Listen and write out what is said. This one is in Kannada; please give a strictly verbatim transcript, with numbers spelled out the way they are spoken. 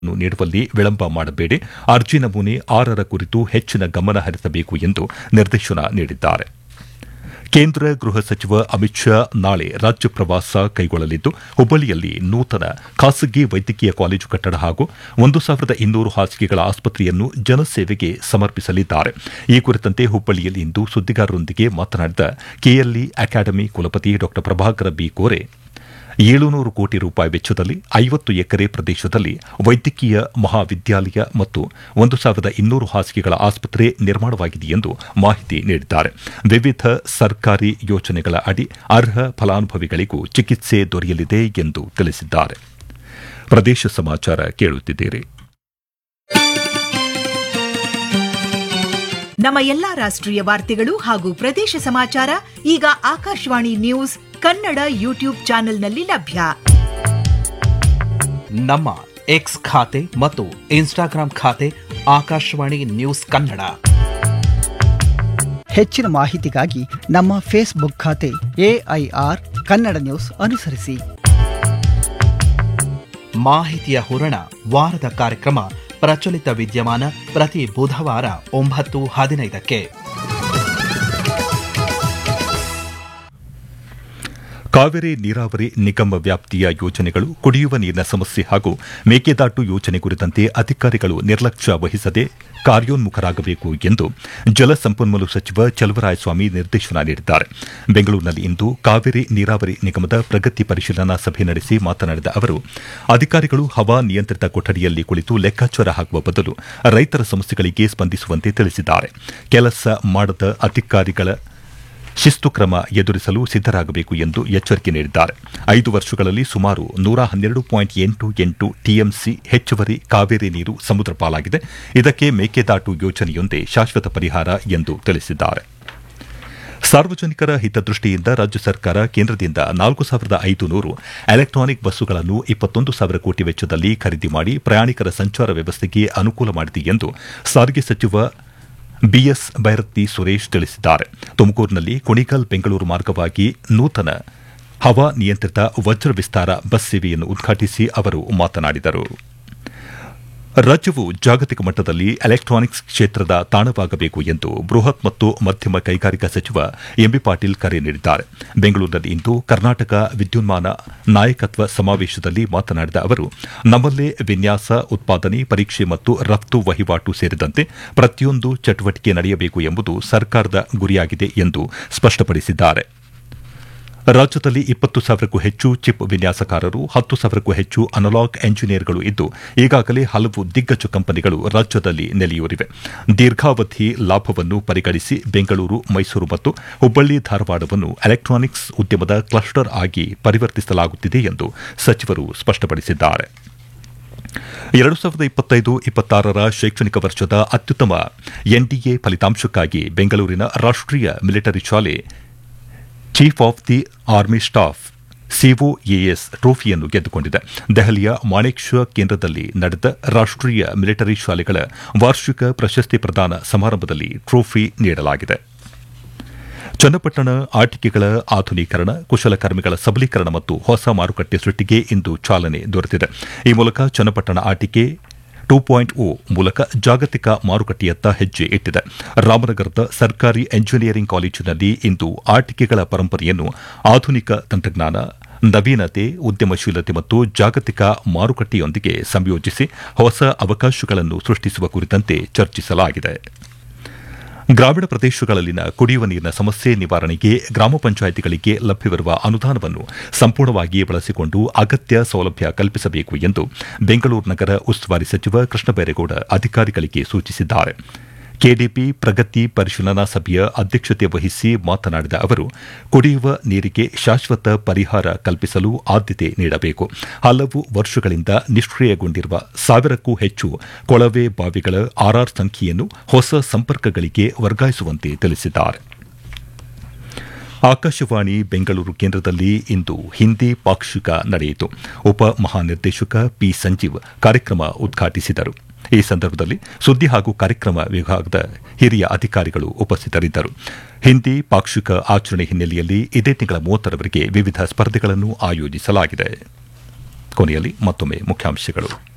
ನೀಡುವಲ್ಲಿ ವಿಳಂಬ ಮಾಡಬೇಡಿ, ಅರ್ಜಿ ನಮೂನೆ ಆರರ ಕುರಿತು ಹೆಚ್ಚಿನ ಗಮನ ಹರಿಸಬೇಕು ಎಂದು ನಿರ್ದೇಶನ ನೀಡಿದ್ದಾರೆ. ಕೇಂದ್ರ ಗೃಹ ಸಚಿವ ಅಮಿತ್ ಶಾ ನಾಳೆ ರಾಜ್ಯ ಪ್ರವಾಸ ಕೈಗೊಳ್ಳಲಿದ್ದು, ಹುಬ್ಬಳ್ಳಿಯಲ್ಲಿ ನೂತನ ಖಾಸಗಿ ವೈದ್ಯಕೀಯ ಕಾಲೇಜು ಕಟ್ಟಡ ಹಾಗೂ ಒಂದು ಸಾವಿರದ ಇನ್ನೂರು ಹಾಸಿಗೆಗಳ ಆಸ್ಪತ್ರೆಯನ್ನು ಜನಸೇವೆಗೆ ಸಮರ್ಪಿಸಲಿದ್ದಾರೆ. ಈ ಕುರಿತಂತೆ ಹುಬ್ಬಳ್ಳಿಯಲ್ಲಿಂದು ಸುದ್ದಿಗಾರರೊಂದಿಗೆ ಮಾತನಾಡಿದ ಕೆಎಲ್ಇ ಅಕಾಡೆಮಿ ಕುಲಪತಿ ಡಾ ಪ್ರಭಾಕರ ಬಿ ಕೋರೆ, ಏಳುನೂರು ಕೋಟಿ ರೂಪಾಯಿ ವೆಚ್ಚದಲ್ಲಿ ಐವತ್ತು ಎಕರೆ ಪ್ರದೇಶದಲ್ಲಿ ವೈದ್ಯಕೀಯ ಮಹಾವಿದ್ಯಾಲಯ ಮತ್ತು ಒಂದು ಸಾವಿರದ ಇನ್ನೂರು ಹಾಸಿಗೆಗಳ ಆಸ್ಪತ್ರೆ ನಿರ್ಮಾಣವಾಗಿದೆ ಎಂದು ಮಾಹಿತಿ ನೀಡಿದ್ದಾರೆ. ವಿವಿಧ ಸರ್ಕಾರಿ ಯೋಜನೆಗಳ ಅಡಿ ಅರ್ಹ ಫಲಾನುಭವಿಗಳಿಗೂ ಚಿಕಿತ್ಸೆ ದೊರೆಯಲಿದೆ ಎಂದು ತಿಳಿಸಿದ್ದಾರೆ. ಪ್ರದೇಶ ಸಮಾಚಾರ ಕೇಳುತ್ತಿದ್ದೀರಿ. ನಮ್ಮ ಎಲ್ಲಾ ರಾಷ್ಟ್ರೀಯ ವಾರ್ತೆಗಳು ಹಾಗೂ ಪ್ರದೇಶ ಸಮಾಚಾರ ಈಗ ಆಕಾಶವಾಣಿ ನ್ಯೂಸ್ ಕನ್ನಡ ಯೂಟ್ಯೂಬ್ ಚಾನೆಲ್ನಲ್ಲಿ ಲಭ್ಯ. ನಮ್ಮ ಎಕ್ಸ್ ಖಾತೆ ಮತ್ತು ಇನ್ಸ್ಟಾಗ್ರಾಂ ಖಾತೆ ಆಕಾಶವಾಣಿ ನ್ಯೂಸ್ ಕನ್ನಡ. ಹೆಚ್ಚಿನ ಮಾಹಿತಿಗಾಗಿ ನಮ್ಮ ಫೇಸ್ಬುಕ್ ಖಾತೆ ಎಐಆರ್ ಕನ್ನಡ ನ್ಯೂಸ್ ಅನುಸರಿಸಿ. ಮಾಹಿತಿಯ ಹೂರಣ ವಾರದ ಕಾರ್ಯಕ್ರಮ ಪ್ರಚಲಿತ ವಿದ್ಯಮಾನ ಪ್ರತಿ ಬುಧವಾರ ಒಂಬತ್ತು ಹದಿನೈದಕ್ಕೆ. ಕಾವೇರಿ ನೀರಾವರಿ ನಿಗಮ ವ್ಯಾಪ್ತಿಯ ಯೋಜನೆಗಳು, ಕುಡಿಯುವ ನೀರಿನ ಸಮಸ್ಯೆ ಹಾಗೂ ಮೇಕೆದಾಟು ಯೋಜನೆ ಕುರಿತಂತೆ ಅಧಿಕಾರಿಗಳು ನಿರ್ಲಕ್ಷ್ಯ ವಹಿಸದೆ ಕಾರ್ಯೋನ್ಮುಖರಾಗಬೇಕು ಎಂದು ಜಲಸಂಪನ್ಮೂಲ ಸಚಿವ ಚಲುವರಾಯಸ್ವಾಮಿ ನಿರ್ದೇಶನ ನೀಡಿದ್ದಾರೆ. ಬೆಂಗಳೂರಿನಲ್ಲಿಂದು ಕಾವೇರಿ ನೀರಾವರಿ ನಿಗಮದ ಪ್ರಗತಿ ಪರಿಶೀಲನಾ ಸಭೆ ನಡೆಸಿ ಮಾತನಾಡಿದ ಅವರು, ಅಧಿಕಾರಿಗಳು ಹವಾ ನಿಯಂತ್ರಿತ ಕೊಠಡಿಯಲ್ಲಿ ಕುಳಿತು ಲೆಕ್ಕಾಚಾರ ಹಾಕುವ ಬದಲು ರೈತರ ಸಮಸ್ಯೆಗಳಿಗೆ ಸ್ಪಂದಿಸುವಂತೆ ತಿಳಿಸಿದ್ದಾರೆ. ಕೆಲಸ ಮಾಡದ ಅಧಿಕಾರಿಗಳ ಶಿಸ್ತು ಕ್ರಮ ಎದುರಿಸಲು ಸಿದ್ದರಾಗಬೇಕು ಎಂದು ಎಚ್ಚರಿಕೆ ನೀಡಿದ್ದಾರೆ. ಐದು ವರ್ಷಗಳಲ್ಲಿ ಸುಮಾರು ನೂರ ಹನ್ನೆರಡು ಪಾಯಿಂಟ್ ಎಂಟು ಎಂಟು ಟಿಎಂಸಿ ಹೆಚ್ಚುವರಿ ಕಾವೇರಿ ನೀರು ಸಮುದ್ರ ಪಾಲಾಗಿದೆ. ಇದಕ್ಕೆ ಮೇಕೆದಾಟು ಯೋಜನೆಯೊಂದೇ ಶಾಶ್ವತ ಪರಿಹಾರ ಎಂದು ತಿಳಿಸಿದ್ದಾರೆ. ಸಾರ್ವಜನಿಕರ ಹಿತದೃಷ್ಟಿಯಿಂದ ರಾಜ್ಯ ಸರ್ಕಾರ ಕೇಂದ್ರದಿಂದ ನಾಲ್ಕು ಸಾವಿರದ ಐದು ನೂರು ಎಲೆಕ್ಟ್ರಾನಿಕ್ ಬಸ್ಸುಗಳನ್ನು ಇಪ್ಪತ್ತೊಂದು ಸಾವಿರ ಕೋಟಿ ವೆಚ್ಚದಲ್ಲಿ ಖರೀದಿ ಮಾಡಿ ಪ್ರಯಾಣಿಕರ ಸಂಚಾರ ವ್ಯವಸ್ಥೆಗೆ ಅನುಕೂಲ ಮಾಡಿದೆ ಎಂದು ಸಾರಿಗೆ ಸಚಿವ ಬಿಎಸ್ ಭೈರತಿ ಸುರೇಶ್ ತಿಳಿಸಿದ್ದಾರೆ. ತುಮಕೂರಿನಲ್ಲಿ ಕುಣಿಗಲ್ ಬೆಂಗಳೂರು ಮಾರ್ಗವಾಗಿ ನೂತನ ಹವಾ ನಿಯಂತ್ರಿತ ವಜ್ರ ವಿಸ್ತಾರ ಬಸ್ ಸೇವೆಯನ್ನು ಉದ್ಘಾಟಿಸಿ ಅವರು ಮಾತನಾಡಿದರು. ರಾಜ್ಯವು ಜಾಗತಿಕ ಮಟ್ಟದಲ್ಲಿ ಎಲೆಕ್ಟ್ರಾನಿಕ್ಸ್ ಕ್ಷೇತ್ರದ ತಾಣವಾಗಬೇಕು ಎಂದು ಬೃಹತ್ ಮತ್ತು ಮಧ್ಯಮ ಕೈಗಾರಿಕಾ ಸಚಿವ ಎಂಬಿ ಪಾಟೀಲ್ ಕರೆ ನೀಡಿದ್ದಾರೆ. ಬೆಂಗಳೂರಿನಲ್ಲಿಂದು ಕರ್ನಾಟಕ ವಿದ್ಯುನ್ಮಾನ ನಾಯಕತ್ವ ಸಮಾವೇಶದಲ್ಲಿ ಮಾತನಾಡಿದ ಅವರು, ನಮ್ಮಲ್ಲೇ ವಿನ್ಯಾಸ, ಉತ್ಪಾದನೆ, ಪರೀಕ್ಷೆ ಮತ್ತು ರಫ್ತು ವಹಿವಾಟು ಸೇರಿದಂತೆ ಪ್ರತಿಯೊಂದು ಚಟುವಟಿಕೆ ನಡೆಯಬೇಕು ಎಂಬುದು ಸರ್ಕಾರದ ಗುರಿಯಾಗಿದೆ ಎಂದು ಸ್ಪಷ್ಟಪಡಿಸಿದ್ದಾರೆ. ರಾಜ್ಯದಲ್ಲಿ ಇಪ್ಪತ್ತು ಸಾವಿರಕ್ಕೂ ಹೆಚ್ಚು ಚಿಪ್ ವಿನ್ಯಾಸಕಾರರು, ಹತ್ತು ಸಾವಿರಕ್ಕೂ ಹೆಚ್ಚು ಅನಲಾಗ್ ಎಂಜಿನಿಯರ್ಗಳು ಇದ್ದು, ಈಗಾಗಲೇ ಹಲವು ದಿಗ್ಗಜ ಕಂಪನಿಗಳು ರಾಜ್ಯದಲ್ಲಿ ನೆಲೆಯೂರಿವೆ. ದೀರ್ಘಾವಧಿ ಲಾಭವನ್ನು ಪರಿಗಣಿಸಿ ಬೆಂಗಳೂರು, ಮೈಸೂರು ಮತ್ತು ಹುಬ್ಬಳ್ಳಿ, ಧಾರವಾಡವನ್ನು ಎಲೆಕ್ಟ್ರಾನಿಕ್ಸ್ ಉದ್ಯಮದ ಕ್ಲಸ್ಟರ್ ಆಗಿ ಪರಿವರ್ತಿಸಲಾಗುತ್ತಿದೆ ಎಂದು ಸಚಿವರು ಸ್ಪಷ್ಟಪಡಿಸಿದ್ದಾರೆ. ಎರಡು ಸಾವಿರದ ಇಪ್ಪತ್ತೈದು ಇಪ್ಪತ್ತಾರರ ಶೈಕ್ಷಣಿಕ ವರ್ಷದ ಅತ್ಯುತ್ತಮ ಎನ್ಡಿಎ ಫಲಿತಾಂಶಕ್ಕಾಗಿ ಬೆಂಗಳೂರಿನ ರಾಷ್ಟೀಯ ಮಿಲಿಟರಿ ಶಾಲೆ chief of the army staff ಸಿಒಎಎಸ್ ಟ್ರೋಫಿಯನ್ನು ಗೆದ್ದುಕೊಂಡಿದೆ. ದೆಹಲಿಯ ಮಾಣೆಕ್ ಷಾ ಕೇಂದ್ರದಲ್ಲಿ ನಡೆದ ರಾಷ್ಟೀಯ ಮಿಲಿಟರಿ ಶಾಲೆಗಳ ವಾರ್ಷಿಕ ಪ್ರಶಸ್ತಿ ಪ್ರದಾನ ಸಮಾರಂಭದಲ್ಲಿ ಟ್ರೋಫಿ ನೀಡಲಾಗಿದೆ. ಚನ್ನಪಟ್ಟಣ ಆಟಿಕೆಗಳ ಆಧುನೀಕರಣ, ಕುಶಲಕರ್ಮಿಗಳ ಸಬಲೀಕರಣ ಮತ್ತು ಹೊಸ ಮಾರುಕಟ್ಟೆ ಸೃಷ್ಟಿಗೆ ಇಂದು ಚಾಲನೆ ದೊರೆತಿದೆ. ಈ ಮೂಲಕ ಚನ್ನಪಟ್ಟಣ ಆಟಿಕೆ ಟೂ ಪಾಯಿಂಟ್ ಓ ಮೂಲಕ ಜಾಗತಿಕ ಮಾರುಕಟ್ಟೆಯತ್ತ ಹೆಜ್ಜೆ ಇಟ್ಟಿದೆ. ರಾಮನಗರದ ಸರ್ಕಾರಿ ಎಂಜಿನಿಯರಿಂಗ್ ಕಾಲೇಜಿನಲ್ಲಿ ಇಂದು ಆಟಿಕೆಗಳ ಪರಂಪರೆಯನ್ನು ಆಧುನಿಕ ತಂತ್ರಜ್ಞಾನ, ನವೀನತೆ, ಉದ್ಯಮಶೀಲತೆ ಮತ್ತು ಜಾಗತಿಕ ಮಾರುಕಟ್ಟೆಯೊಂದಿಗೆ ಸಂಯೋಜಿಸಿ ಹೊಸ ಅವಕಾಶಗಳನ್ನು ಸೃಷ್ಟಿಸುವ ಕುರಿತಂತೆ ಚರ್ಚಿಸಲಾಗಿದೆ. ಗ್ರಾಮೀಣ ಪ್ರದೇಶಗಳಲ್ಲಿನ ಕುಡಿಯುವ ನೀರಿನ ಸಮಸ್ಯೆ ನಿವಾರಣೆಗೆ ಗ್ರಾಮ ಪಂಚಾಯಿತಿಗಳಿಗೆ ಲಭ್ಯವಿರುವ ಅನುದಾನವನ್ನು ಸಂಪೂರ್ಣವಾಗಿ ಬಳಸಿಕೊಂಡು ಅಗತ್ಯ ಸೌಲಭ್ಯ ಕಲ್ಪಿಸಬೇಕು ಎಂದು ಬೆಂಗಳೂರು ನಗರ ಉಸ್ತುವಾರಿ ಸಚಿವ ಕೃಷ್ಣ ಬೈರೇಗೌಡ ಅಧಿಕಾರಿಗಳಿಗೆ ಸೂಚಿಸಿದ್ದಾರೆ. ಕೆಡಿಪಿ ಪ್ರಗತಿ ಪರಿಶೀಲನಾ ಸಭೆಯ ಅಧ್ಯಕ್ಷತೆ ವಹಿಸಿ ಮಾತನಾಡಿದ ಅವರು, ಕುಡಿಯುವ ನೀರಿಗೆ ಶಾಶ್ವತ ಪರಿಹಾರ ಕಲ್ಪಿಸಲು ಆದ್ಯತೆ ನೀಡಬೇಕು. ಹಲವು ವರ್ಷಗಳಿಂದ ನಿಷ್ಕ್ರಿಯಗೊಂಡಿರುವ ಸಾವಿರಕ್ಕೂ ಹೆಚ್ಚು ಕೊಳವೆ ಬಾವಿಗಳ ಆರ್ಆರ್ ಸಂಖ್ಯೆಯನ್ನು ಹೊಸ ಸಂಪರ್ಕಗಳಿಗೆ ವರ್ಗಾಯಿಸುವಂತೆ ತಿಳಿಸಿದ್ದಾರೆ. ಆಕಾಶವಾಣಿ ಬೆಂಗಳೂರು ಕೇಂದ್ರದಲ್ಲಿ ಇಂದು ಹಿಂದಿ ಪಾಕ್ಷಿಕ ನಡೆಯಿತು. ಉಪ ಮಹಾನಿರ್ದೇಶಕ ಪಿ ಸಂಜೀವ್ ಕಾರ್ಯಕ್ರಮ ಉದ್ಘಾಟಿಸಿದರು. ಈ ಸಂದರ್ಭದಲ್ಲಿ ಸುದ್ದಿ ಹಾಗೂ ಕಾರ್ಯಕ್ರಮ ವಿಭಾಗದ ಹಿರಿಯ ಅಧಿಕಾರಿಗಳು ಉಪಸ್ಥಿತರಿದ್ದರು. ಹಿಂದಿ ಪಾಕ್ಷಿಕ ಆಚರಣೆ ಹಿನ್ನೆಲೆಯಲ್ಲಿ ಇದೇ ತಿಂಗಳ ಮೂವತ್ತರವರೆಗೆ ವಿವಿಧ ಸ್ಪರ್ಧೆಗಳನ್ನು ಆಯೋಜಿಸಲಾಗಿದೆ. ಕೊನೆಯಲ್ಲಿ ಮತ್ತೊಮ್ಮೆ ಮುಖ್ಯಾಂಶಗಳು.